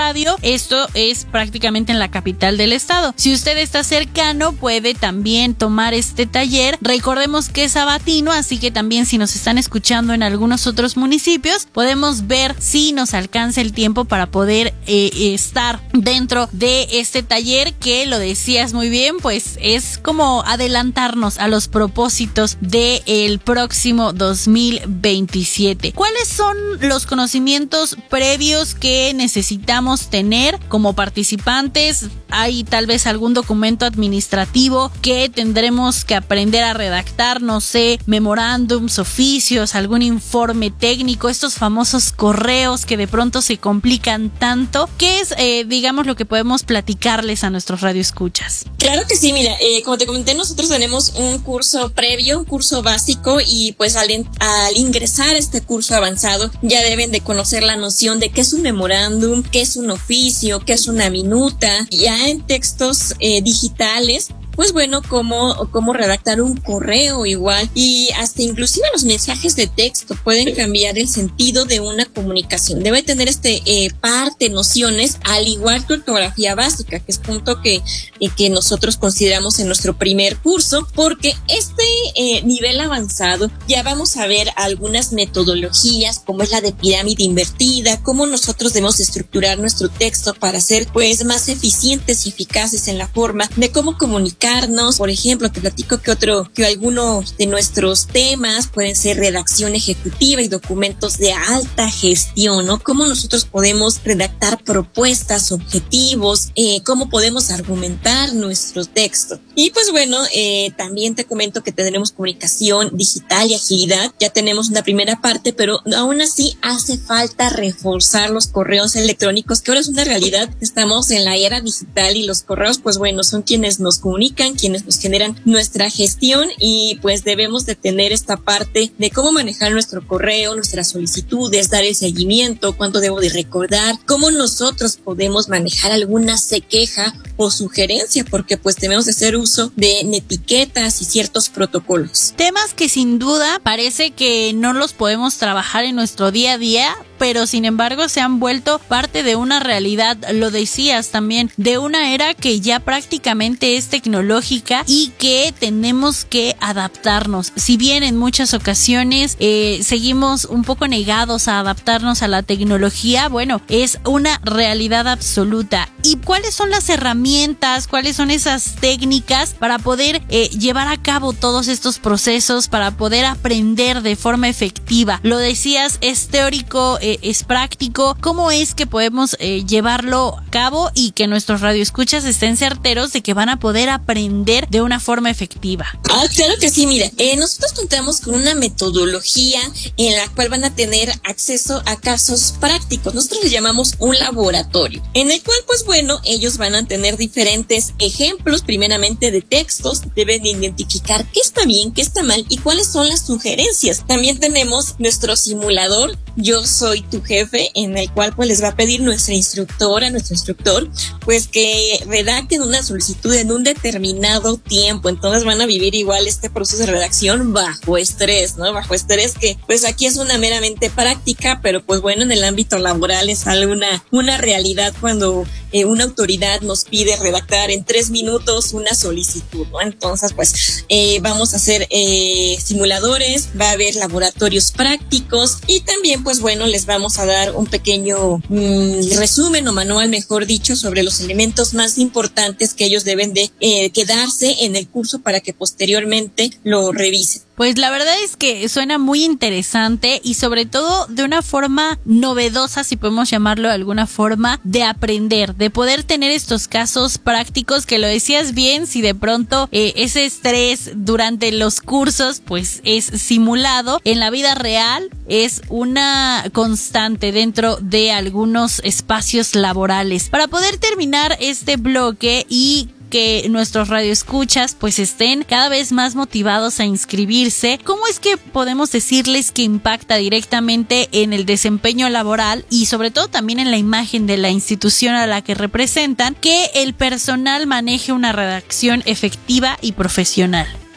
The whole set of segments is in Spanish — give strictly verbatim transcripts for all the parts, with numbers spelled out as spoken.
radio. Esto es prácticamente en la capital del estado. Si usted está cercano, puede también tomar este taller. Recordemos que es sabatino, así que también si nos están escuchando en algunos otros municipios, podemos ver si nos alcanza el tiempo para poder eh, estar dentro de este taller, que lo decías muy bien, pues es como adelantarnos a los propósitos del próximo dos mil veintisiete. ¿Cuáles son los conocimientos previos que necesitamos tener como participantes? ¿Hay tal vez algún documento administrativo que tendremos que aprender a redactar? No sé, memorándums, oficios, algún informe técnico, estos famosos correos que de pronto se complican tanto. ¿Qué es, eh, digamos, lo que podemos platicarles a nuestros radioescuchas? Claro que sí, mira, eh, como te comenté, nosotros tenemos un curso previo, un curso básico, y pues al, al ingresar a este curso avanzado ya deben de conocer la noción de qué es un memorándum, qué es un oficio, qué es una minuta. Ya en textos eh, digitales, pues bueno, cómo, cómo redactar un correo igual, y hasta inclusive los mensajes de texto pueden cambiar el sentido de una comunicación. Debe tener este eh, parte, nociones, al igual que ortografía básica, que es punto que, eh, que nosotros consideramos en nuestro primer curso, porque este eh, nivel avanzado ya vamos a ver algunas metodologías, como es la de pirámide invertida, cómo nosotros debemos estructurar nuestro texto para ser pues más eficientes y eficaces en la forma de cómo comunicar. Por ejemplo, te platico que otro, que algunos de nuestros temas pueden ser redacción ejecutiva y documentos de alta gestión, ¿no? Cómo nosotros podemos redactar propuestas, objetivos, eh, cómo podemos argumentar nuestro texto. Y pues bueno, eh, también te comento que tendremos comunicación digital y agilidad. Ya tenemos una primera parte, pero aún así hace falta reforzar los correos electrónicos, que ahora es una realidad. Estamos en la era digital y los correos, pues bueno, son quienes nos comunican, quienes nos generan nuestra gestión, y pues debemos de tener esta parte de cómo manejar nuestro correo, nuestras solicitudes, dar el seguimiento, cuánto debo de recordar, cómo nosotros podemos manejar alguna queja o sugerencia, porque pues debemos de hacer uso de etiquetas y ciertos protocolos. Temas que sin duda parece que no los podemos trabajar en nuestro día a día, pero sin embargo se han vuelto parte de una realidad, lo decías también, de una era que ya prácticamente es tecnológica y que tenemos que adaptarnos. Si bien en muchas ocasiones eh, seguimos un poco negados a adaptarnos a la tecnología, bueno, es una realidad absoluta. ¿Y cuáles son las herramientas, cuáles son esas técnicas para poder eh, llevar a cabo todos estos procesos, para poder aprender de forma efectiva? Lo decías, es teórico, eh, es práctico. ¿Cómo es que podemos eh, llevarlo a cabo y que nuestros radioescuchas estén certeros de que van a poder aprender de una forma efectiva? Ah, claro que sí, mira, eh, nosotros contamos con una metodología en la cual van a tener acceso a casos prácticos. Nosotros le llamamos un laboratorio, en el cual pues bueno, ellos van a tener diferentes ejemplos, primeramente de textos, deben identificar qué está bien, qué está mal y cuáles son las sugerencias. También tenemos nuestro simulador, Yo Soy Tu Jefe, en el cual pues les va a pedir nuestra instructora, nuestro instructor, pues que redacten una solicitud en un determinado tiempo. Entonces van a vivir igual este proceso de redacción bajo estrés, ¿no? Bajo estrés, que pues aquí es una meramente práctica, pero pues bueno, en el ámbito laboral es algo una, una realidad cuando eh, una autoridad nos pide redactar en tres minutos una solicitud, ¿no? Entonces pues eh, vamos a hacer eh, simuladores, va a haber laboratorios prácticos y también pues bueno, les vamos a dar un pequeño mmm, resumen o manual, mejor dicho, sobre los elementos más importantes que ellos deben de eh, quedarse en el curso para que posteriormente lo revisen. Pues la verdad es que suena muy interesante y sobre todo de una forma novedosa, si podemos llamarlo de alguna forma, de aprender, de poder tener estos casos prácticos que lo decías bien, si de pronto eh, ese estrés durante los cursos pues es simulado, en la vida real es una constante dentro de algunos espacios laborales. Para poder terminar este bloque y que nuestros radioescuchas pues estén cada vez más motivados a inscribirse, ¿cómo es que podemos decirles que impacta directamente en el desempeño laboral y sobre todo también en la imagen de la institución a la que representan, que el personal maneje una redacción efectiva y profesional?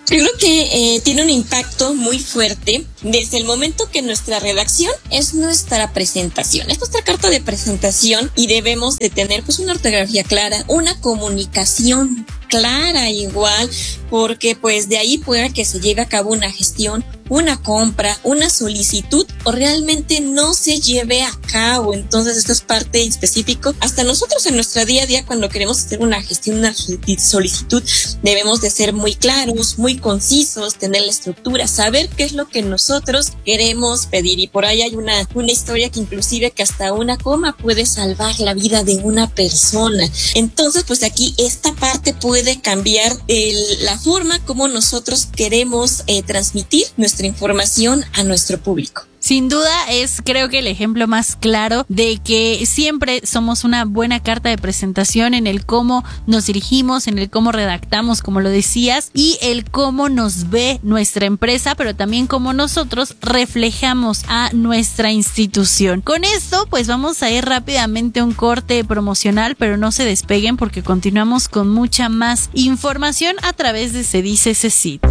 Yo creo que eh, tiene un impacto muy fuerte desde el momento que nuestra redacción es nuestra presentación, es nuestra carta de presentación y debemos de tener pues una ortografía clara, una comunicación clara igual, porque pues de ahí puede que se lleve a cabo una gestión, una compra, una solicitud o realmente no se lleve a cabo. Entonces esto es parte específico. Hasta nosotros en nuestro día a día cuando queremos hacer una gestión, una solicitud, debemos de ser muy claros, muy concisos, tener la estructura, saber qué es lo que nosotros queremos pedir. Y por ahí hay una, una historia que inclusive que hasta una coma puede salvar la vida de una persona. Entonces pues aquí esta parte puede de cambiar el, la forma como nosotros queremos eh, transmitir nuestra información a nuestro público. Sin duda es creo que el ejemplo más claro de que siempre somos una buena carta de presentación en el cómo nos dirigimos, en el cómo redactamos, como lo decías, y el cómo nos ve nuestra empresa, pero también cómo nosotros reflejamos a nuestra institución. Con esto, pues vamos a ir rápidamente a un corte promocional, pero no se despeguen porque continuamos con mucha más información a través de Se Dice CECIT.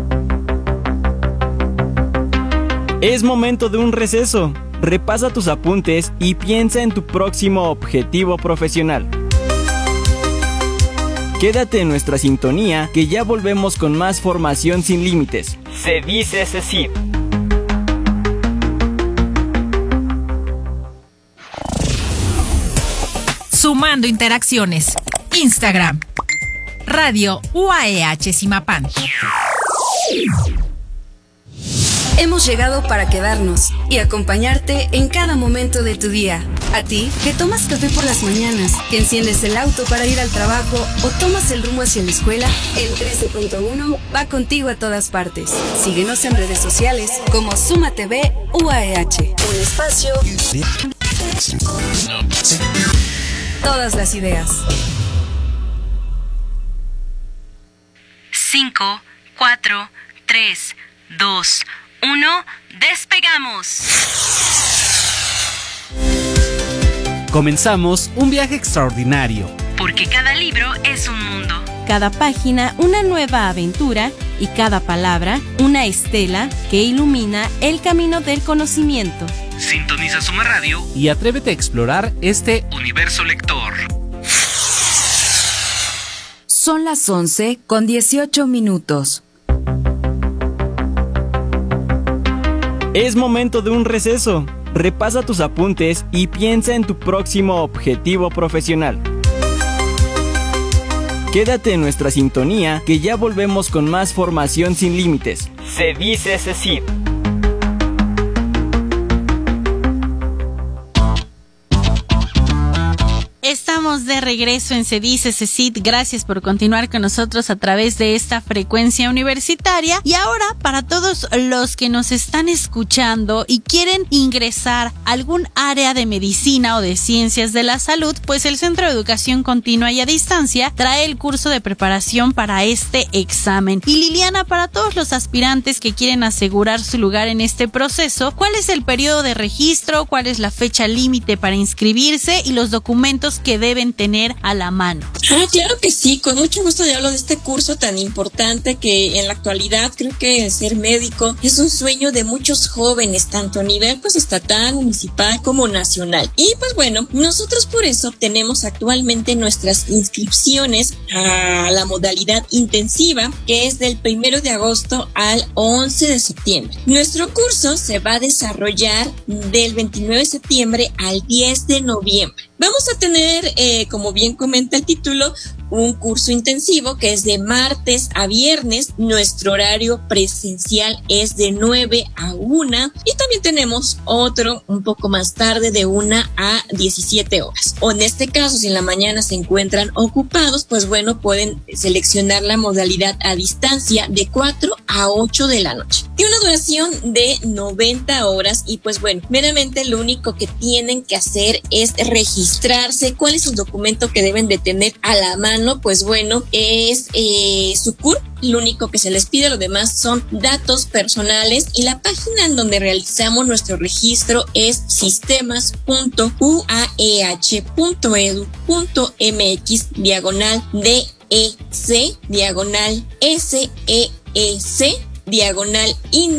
Es momento de un receso. Repasa tus apuntes y piensa en tu próximo objetivo profesional. Quédate en nuestra sintonía que ya volvemos con más formación sin límites. Se dice CECIT. Sumando interacciones. Instagram. Radio U A E H Zimapán. Hemos llegado para quedarnos y acompañarte en cada momento de tu día. A ti, que tomas café por las mañanas, que enciendes el auto para ir al trabajo o tomas el rumbo hacia la escuela, el trece punto uno va contigo a todas partes. Síguenos en redes sociales como Suma T V U A E H. Un espacio. Todas las ideas. cinco, cuatro, tres, dos, uno, despegamos. Comenzamos un viaje extraordinario. Porque cada libro es un mundo. Cada página una nueva aventura y cada palabra una estela que ilumina el camino del conocimiento. Sintoniza Suma Radio y atrévete a explorar este universo lector. Son las once con dieciocho minutos. Es momento de un receso. Repasa tus apuntes y piensa en tu próximo objetivo profesional. Quédate en nuestra sintonía que ya volvemos con más formación sin límites. Se dice CECIT. Estamos de regreso en Se Dice CECIT. Gracias por continuar con nosotros a través de esta frecuencia universitaria. Y ahora, para todos los que nos están escuchando y quieren ingresar a algún área de medicina o de ciencias de la salud, pues el Centro de Educación Continua y a Distancia trae el curso de preparación para este examen. Y Liliana, para todos los aspirantes que quieren asegurar su lugar en este proceso, ¿cuál es el periodo de registro? ¿Cuál es la fecha límite para inscribirse y los documentos que deben tener a la mano? Ah, claro que sí, con mucho gusto te hablo de este curso tan importante que en la actualidad creo que ser médico es un sueño de muchos jóvenes, tanto a nivel pues estatal, municipal como nacional. Y pues bueno, nosotros por eso tenemos actualmente nuestras inscripciones a la modalidad intensiva, que es del primero de agosto al once de septiembre. Nuestro curso se va a desarrollar del veintinueve de septiembre al diez de noviembre. Vamos a tener, eh, como bien comenta el título, un curso intensivo que es de martes a viernes. Nuestro horario presencial es de nueve a una y también tenemos otro un poco más tarde de una a diecisiete horas. O en este caso, si en la mañana se encuentran ocupados, pues bueno, pueden seleccionar la modalidad a distancia de cuatro a ocho de la noche. Tiene una duración de noventa horas y pues bueno, meramente lo único que tienen que hacer es registrarse. ¿Cuál es el documento que deben de tener a la mano? Pues bueno, es eh, su C U R. Lo único que se les pide, lo demás son datos personales y la página en donde realizamos nuestro registro es sistemas punto u a e h punto e d u punto m x diagonal D E C diagonal S E E C diagonal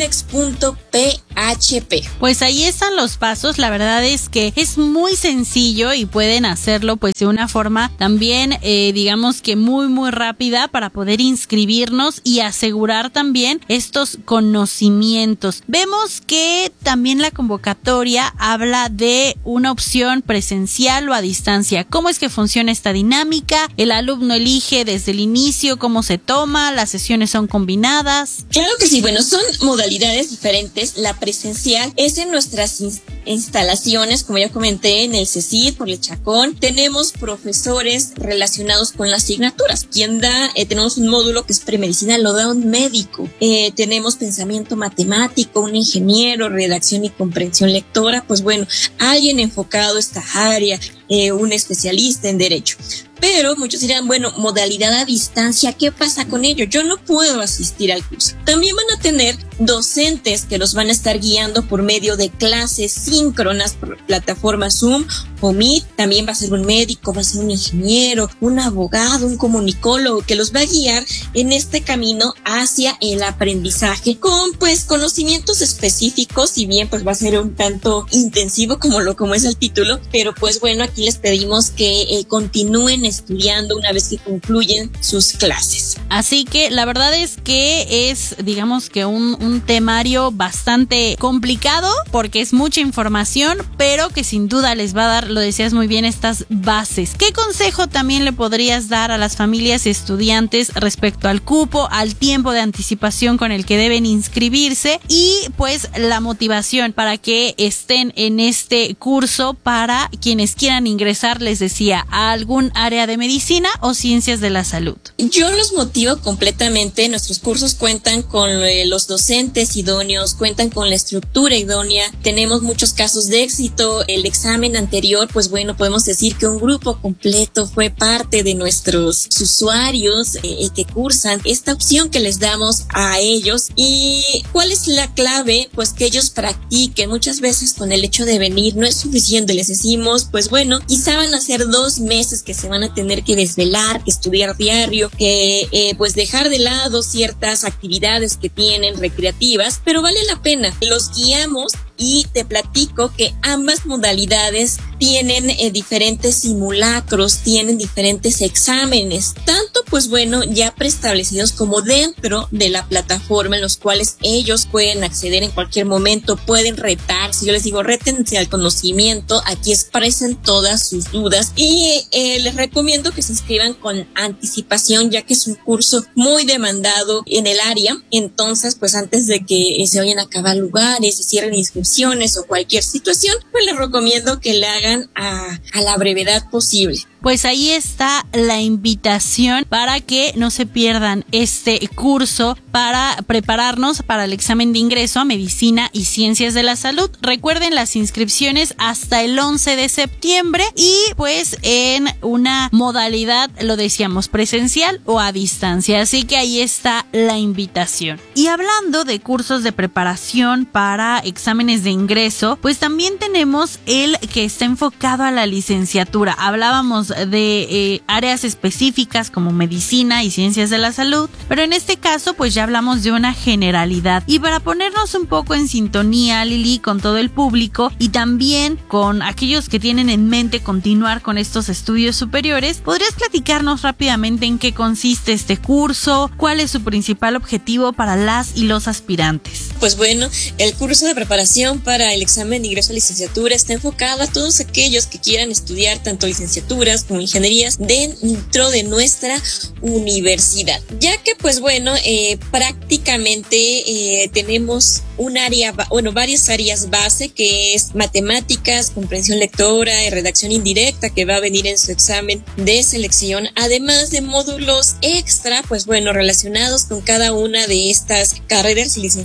index.php. Pues ahí están los pasos. La verdad es que es muy sencillo y pueden hacerlo pues de una forma también eh, digamos que muy muy rápida para poder inscribirnos y asegurar también estos conocimientos. Vemos que también la convocatoria habla de una opción presencial o a distancia. ¿Cómo es que funciona esta dinámica? El alumno elige desde el inicio cómo se toma, las sesiones son combinadas. Claro que sí, bueno, son modalidades diferentes. La presencial es en nuestras in- instalaciones, como ya comenté, en el CECID, por el Chacón. Tenemos profesores relacionados con las asignaturas. Quien da, eh, tenemos un módulo que es premedicina, lo da un médico. Eh, tenemos pensamiento matemático, un ingeniero, redacción y comprensión lectora. Pues bueno, alguien enfocado a esta área, eh, un especialista en derecho. Pero muchos dirán, bueno, modalidad a distancia, ¿qué pasa con ello? Yo no puedo asistir al curso. También van a tener docentes que los van a estar guiando por medio de clases síncronas por plataforma Zoom o Meet. También va a ser un médico, va a ser un ingeniero, un abogado, un comunicólogo que los va a guiar en este camino hacia el aprendizaje con pues conocimientos específicos, si bien pues va a ser un tanto intensivo como lo como es el título, pero pues bueno, aquí les pedimos que eh, continúen estudiando una vez que concluyen sus clases. Así que la verdad es que es, digamos que un, un temario bastante complicado porque es mucha información, pero que sin duda les va a dar, lo decías muy bien, estas bases. ¿Qué consejo también le podrías dar a las familias y estudiantes respecto al cupo, al tiempo de anticipación con el que deben inscribirse y pues la motivación para que estén en este curso para quienes quieran ingresar, les decía, a algún área de medicina o ciencias de la salud? Yo los motivo completamente. Nuestros cursos cuentan con eh, los docentes idóneos, cuentan con la estructura idónea. Tenemos muchos casos de éxito. El examen anterior, pues bueno, podemos decir que un grupo completo fue parte de nuestros usuarios eh, que cursan esta opción que les damos a ellos. ¿Y cuál es la clave? Pues que ellos practiquen. Muchas veces con el hecho de venir no es suficiente. Les decimos, pues bueno, quizá van a ser dos meses que se van a tener que desvelar, que estudiar diario, que eh, pues dejar de lado ciertas actividades que tienen recreativas, pero vale la pena. Los guiamos y te platico que ambas modalidades tienen eh, diferentes simulacros, tienen diferentes exámenes, tanto pues bueno ya preestablecidos como dentro de la plataforma en los cuales ellos pueden acceder en cualquier momento, pueden retarse. Yo les digo, rétense al conocimiento, aquí expresen todas sus dudas y eh, les recomiendo que se inscriban con anticipación, ya que es un curso muy demandado en el área. Entonces pues antes de que eh, se vayan a acabar lugares, se cierren inscripciones o cualquier situación, pues les recomiendo que le hagan a, a la brevedad posible. Pues ahí está la invitación para que no se pierdan este curso para prepararnos para el examen de ingreso a Medicina y Ciencias de la Salud. Recuerden las inscripciones hasta el once de septiembre y pues en una modalidad, lo decíamos, presencial o a distancia. Así que ahí está la invitación. Y hablando de cursos de preparación para exámenes de ingreso, pues también tenemos el que está enfocado a la licenciatura. Hablábamos de eh, áreas específicas como medicina y ciencias de la salud, pero en este caso pues ya hablamos de una generalidad. Y para ponernos un poco en sintonía, Lili, con todo el público y también con aquellos que tienen en mente continuar con estos estudios superiores, ¿podrías platicarnos rápidamente en qué consiste este curso? ¿Cuál es su principal objetivo para las y los aspirantes? Pues bueno, el curso de preparación para el examen de ingreso a licenciatura está enfocado a todos aquellos que quieran estudiar tanto licenciaturas como ingenierías dentro de nuestra universidad, ya que pues bueno, eh, prácticamente eh, tenemos un área, bueno, varias áreas base, que es matemáticas, comprensión lectora y redacción indirecta, que va a venir en su examen de selección, además de módulos extra, pues bueno, relacionados con cada una de estas carreras y licenciaturas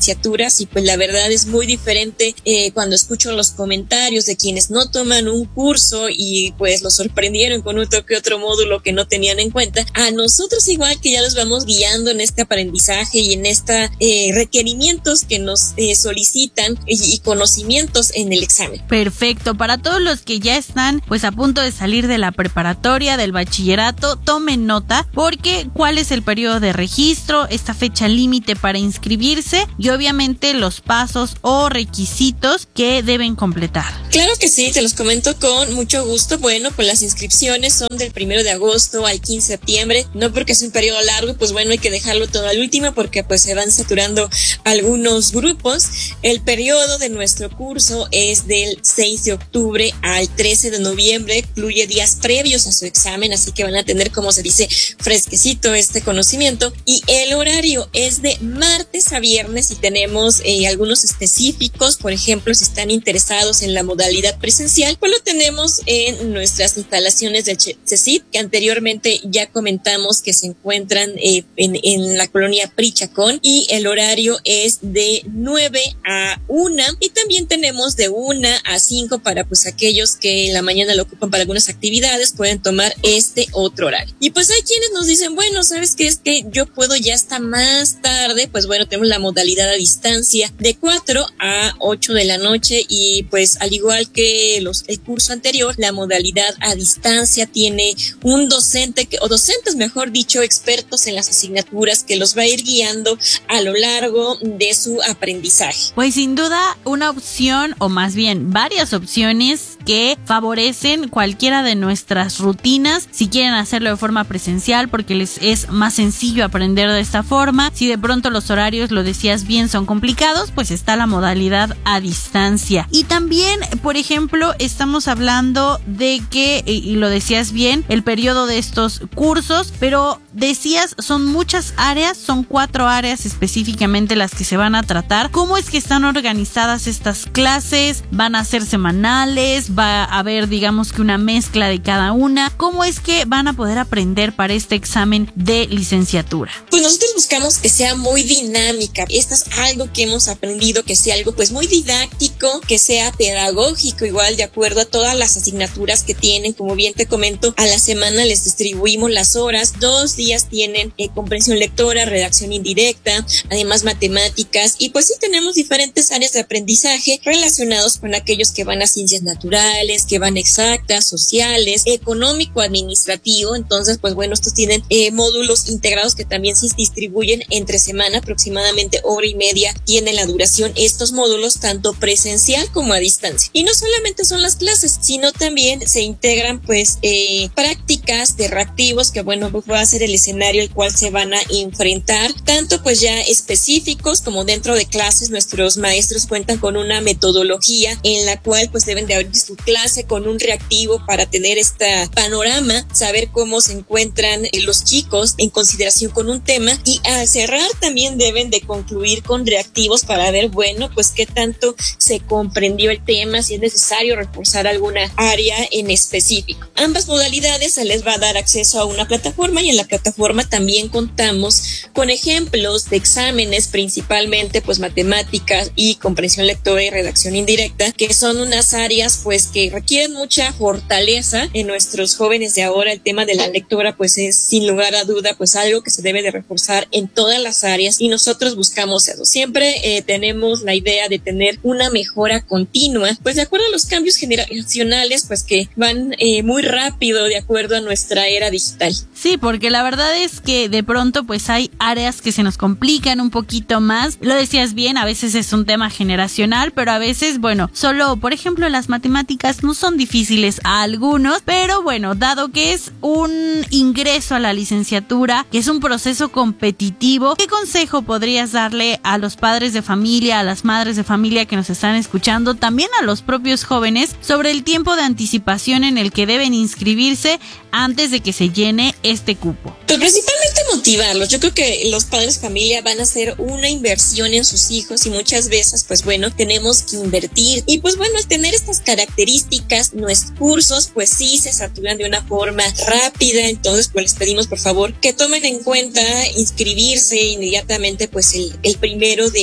carreras y pues la verdad es muy diferente eh, cuando escucho los comentarios de quienes no toman un curso y pues los sorprendieron con un toque otro módulo que no tenían en cuenta, a nosotros igual que ya los vamos guiando en este aprendizaje y en estos eh, requerimientos que nos eh, solicitan y, y conocimientos en el examen. Perfecto, para todos los que ya están pues a punto de salir de la preparatoria, del bachillerato, tomen nota porque cuál es el periodo de registro, esta fecha límite para inscribirse y obviamente los pasos o requisitos que deben completar. Claro que sí, te los comento con mucho gusto. Bueno, pues las inscripciones son del primero de agosto al quince de septiembre, no porque es un periodo largo, pues bueno, hay que dejarlo todo al último porque pues se van saturando algunos grupos. El periodo de nuestro curso es del seis de octubre al trece de noviembre, incluye días previos a su examen, así que van a tener, como se dice, fresquecito este conocimiento. Y el horario es de martes a viernes y tenemos eh, algunos específicos, por ejemplo, si están interesados en la modalidad presencial, pues lo tenemos en nuestras instalaciones del CECIT, que anteriormente ya comentamos que se encuentran eh, en, en la colonia Prichacón, y el horario es de nueve a una, y también tenemos de una a cinco para pues aquellos que en la mañana lo ocupan para algunas actividades, pueden tomar este otro horario. Y pues hay quienes nos dicen, bueno, ¿sabes qué? Es que yo puedo ya hasta más tarde. Pues bueno, tenemos la modalidad a distancia de cuatro a ocho de la noche y pues al igual que los, el curso anterior, la modalidad a distancia tiene un docente que, o docentes mejor dicho, expertos en las asignaturas que los va a ir guiando a lo largo de su aprendizaje. Pues sin duda una opción, o más bien varias opciones que favorecen cualquiera de nuestras rutinas. Si quieren hacerlo de forma presencial porque les es más sencillo aprender de esta forma, si de pronto los horarios, lo decías bien, son complicados, pues está la modalidad a distancia. Y también, por ejemplo, estamos hablando de que, y lo decías bien, el periodo de estos cursos, pero decías, son muchas áreas, son cuatro áreas específicamente las que se van a tratar. ¿Cómo es que están organizadas estas clases? ¿Van a ser semanales? ¿Va a haber, digamos que una mezcla de cada una? ¿Cómo es que van a poder aprender para este examen de licenciatura? Pues nosotros buscamos que sea muy dinámica. Esto es algo que hemos aprendido, que sea algo pues muy didáctico, que sea pedagógico, igual de acuerdo a todas las asignaturas que tienen. Como bien te comento, a la semana les distribuimos las horas. Dos días tienen eh, comprensión lectora, redacción indirecta, además matemáticas, y pues sí tenemos diferentes áreas de aprendizaje relacionados con aquellos que van a ciencias naturales, que van exactas, sociales, económico, administrativo. Entonces pues bueno, estos tienen eh, módulos integrados que también se distribuyen entre semana, aproximadamente hora y media tienen la duración estos módulos, tanto presencial como a distancia. Y no solamente son las clases, sino también se integran pues eh, prácticas de reactivos, que bueno, pues va a ser el escenario al cual se van a enfrentar, tanto pues ya específicos como dentro de clases. Nuestros maestros cuentan con una metodología en la cual pues deben de abrir su clase con un reactivo para tener este panorama, saber cómo se encuentran eh, los chicos en consideración con un tema, y al cerrar también deben de concluir con reactivos para ver, bueno, pues qué tanto se comprendió el tema, si es necesario reforzar alguna área en específico. Ambas modalidades se les va a dar acceso a una plataforma, y en la plataforma también contamos con ejemplos de exámenes, principalmente pues matemáticas y comprensión lectora y redacción indirecta, que son unas áreas pues que requieren mucha fortaleza en nuestros jóvenes de ahora. El tema de la lectura pues es sin lugar a duda pues algo que se debe de reforzar en todas las áreas, y nosotros buscamos eso. Siempre eh, tenemos la idea de tener una mejora continua, pues de acuerdo a los cambios generacionales pues que van eh, muy rápido de acuerdo a nuestra era digital. Sí, porque la verdad es que de pronto pues hay áreas que se nos complican un poquito más. Lo decías bien, a veces es un tema generacional, pero a veces, bueno, solo, por ejemplo, las matemáticas no son difíciles a algunos, pero bueno, dado que es un ingreso a la licenciatura, que es un proceso competitivo, ¿qué consejo podrías darle a los padres de familia, a las madres de familia que nos están escuchando, también a los propios jóvenes, sobre el tiempo de anticipación en el que deben inscribirse antes de que se llene este cupo? Pues principalmente motivarlos. Yo creo que los padres de familia van a hacer una inversión en sus hijos, y muchas veces pues bueno, tenemos que invertir, y pues bueno, al tener estas características, nuestros cursos pues sí se saturan de una forma rápida. Entonces pues les pedimos por favor que tomen en cuenta inscribirse inmediatamente pues el, el primero de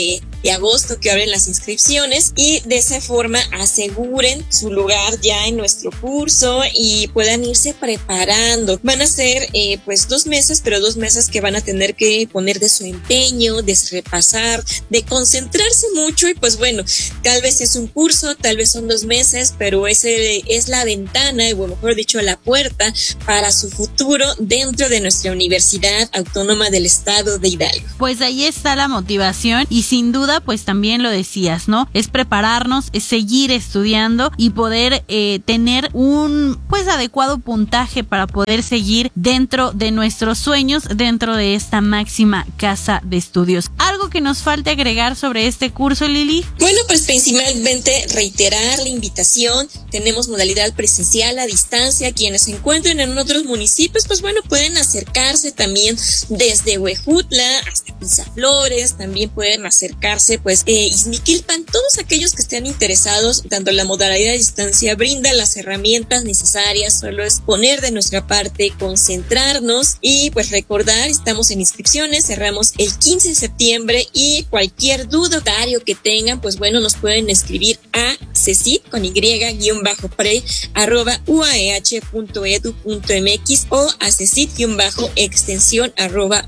de agosto que abren las inscripciones, y de esa forma aseguren su lugar ya en nuestro curso y puedan irse preparando. Van a ser eh, pues dos meses, pero dos meses que van a tener que poner de su empeño, de repasar, de concentrarse mucho, y pues bueno, tal vez es un curso, tal vez son dos meses, pero ese es la ventana, o mejor dicho, la puerta para su futuro dentro de nuestra Universidad Autónoma del Estado de Hidalgo. Pues ahí está la motivación, y sin duda pues también lo decías, ¿no? Es prepararnos, es seguir estudiando y poder eh, tener un pues adecuado puntaje para poder seguir dentro de nuestros sueños, dentro de esta máxima casa de estudios. ¿Algo que nos falte agregar sobre este curso, Lili? Bueno, pues principalmente reiterar la invitación. Tenemos modalidad presencial, a distancia. Quienes se encuentren en otros municipios, pues bueno, pueden acercarse también desde Huejutla hasta Pisaflores, también pueden acercarse pues eh, Izmiquilpan. Todos aquellos que estén interesados, tanto la modalidad de distancia brinda las herramientas necesarias, solo es poner de nuestra parte, concentrarnos y pues recordar, estamos en inscripciones, cerramos el quince de septiembre, y cualquier duda que tengan, pues bueno, nos pueden escribir a cesid con y guión bajo pre arroba uah.edu.mx o a cesid guión bajo extensión arroba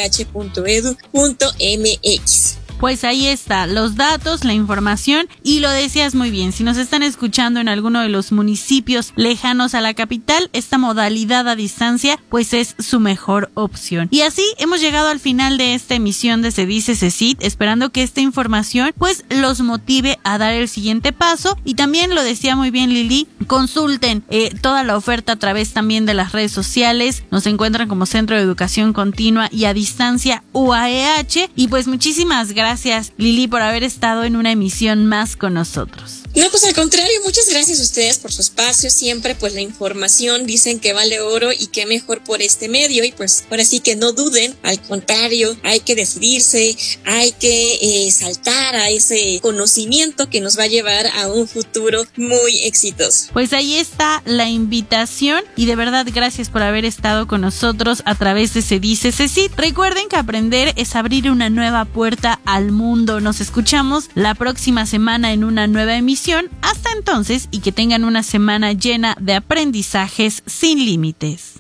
uah.edu.mx. Pues ahí está, los datos, la información, y lo decías muy bien, si nos están escuchando en alguno de los municipios lejanos a la capital, esta modalidad a distancia pues es su mejor opción. Y así hemos llegado al final de esta emisión de Se Dice CECIT, esperando que esta información pues los motive a dar el siguiente paso, y también lo decía muy bien Lili, consulten eh, toda la oferta a través también de las redes sociales, nos encuentran como Centro de Educación Continua y a Distancia U A E H, y pues muchísimas gracias Gracias, Lili, por haber estado en una emisión más con nosotros. No, pues al contrario, muchas gracias a ustedes por su espacio. Siempre pues la información dicen que vale oro, y qué mejor por este medio, y pues ahora sí que no duden, al contrario, hay que decidirse, hay que eh, saltar a ese conocimiento que nos va a llevar a un futuro muy exitoso. Pues ahí está la invitación, y de verdad gracias por haber estado con nosotros a través de Se Dice CECIT. Recuerden que aprender es abrir una nueva puerta al mundo. Nos escuchamos la próxima semana en una nueva emisión. Hasta entonces, y que tengan una semana llena de aprendizajes sin límites.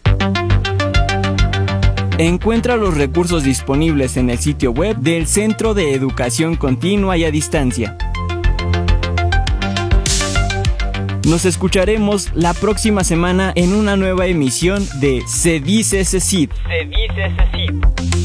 Encuentra los recursos disponibles en el sitio web del Centro de Educación Continua y a Distancia. Nos escucharemos la próxima semana en una nueva emisión de Se Dice CECIT. Se Dice CECIT.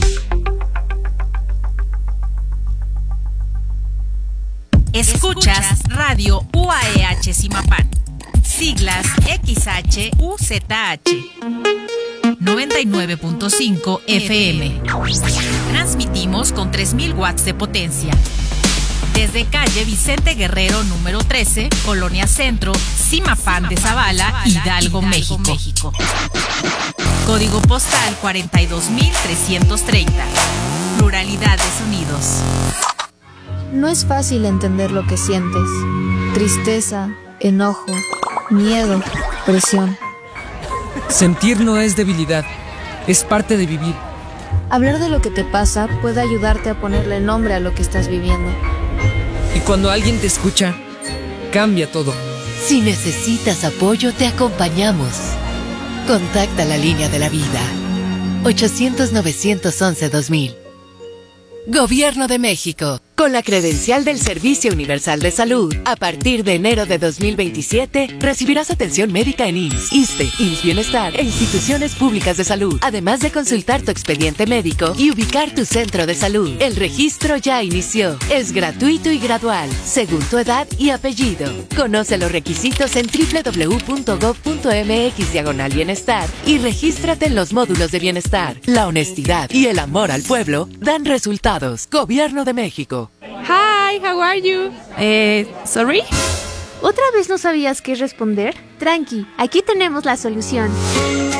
Escuchas Radio U A E H Zimapán, siglas X H U Z H, noventa y nueve punto cinco F M. Transmitimos con tres mil watts de potencia. Desde calle Vicente Guerrero número trece, Colonia Centro, Zimapán de Zavala, Hidalgo, México. Código postal cuarenta y dos mil trescientos treinta. Pluralidad de sonidos. No es fácil entender lo que sientes. Tristeza, enojo, miedo, presión. Sentir no es debilidad, es parte de vivir. Hablar de lo que te pasa puede ayudarte a ponerle nombre a lo que estás viviendo. Y cuando alguien te escucha, cambia todo. Si necesitas apoyo, te acompañamos. Contacta la línea de la vida. ochocientos, novecientos once, dos mil. Gobierno de México. Con la credencial del Servicio Universal de Salud, a partir de enero de dos mil veintisiete, recibirás atención médica en I M S S, ISSSTE, I M S S Bienestar e instituciones públicas de salud, además de consultar tu expediente médico y ubicar tu centro de salud. El registro ya inició. Es gratuito y gradual, según tu edad y apellido. Conoce los requisitos en doble u doble u doble u punto gob punto mx diagonal bienestar y regístrate en los módulos de bienestar. La honestidad y el amor al pueblo dan resultados. Gobierno de México. Hi, how are you? Eh, sorry? ¿Otra vez no sabías qué responder? Tranqui, aquí tenemos la solución.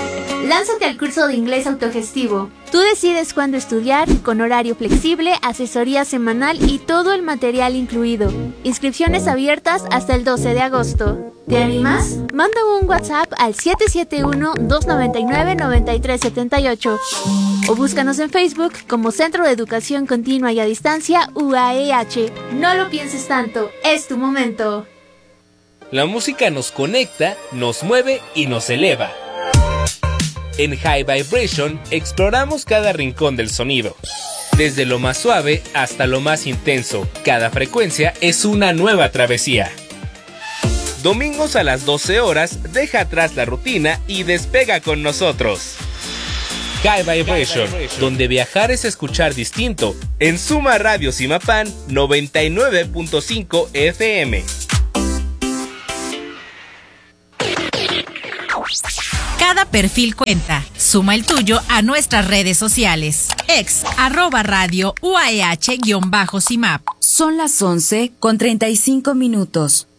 Lánzate al curso de inglés autogestivo. Tú decides cuándo estudiar, con horario flexible, asesoría semanal y todo el material incluido. Inscripciones abiertas hasta el doce de agosto. ¿Te animas? Manda un WhatsApp al siete siete uno, dos nueve nueve, nueve tres siete ocho o búscanos en Facebook como Centro de Educación Continua y a Distancia U A E H. No lo pienses tanto, es tu momento. La música nos conecta, nos mueve y nos eleva. En High Vibration exploramos cada rincón del sonido. Desde lo más suave hasta lo más intenso, cada frecuencia es una nueva travesía. Domingos a las doce horas, deja atrás la rutina y despega con nosotros. High Vibration, donde viajar es escuchar distinto, en Suma Radio Zimapán noventa y nueve punto cinco F M. Cada perfil cuenta. Suma el tuyo a nuestras redes sociales. Ex, arroba radio, U A E H, guión bajo C I M A P. Son las once con treinta y cinco minutos.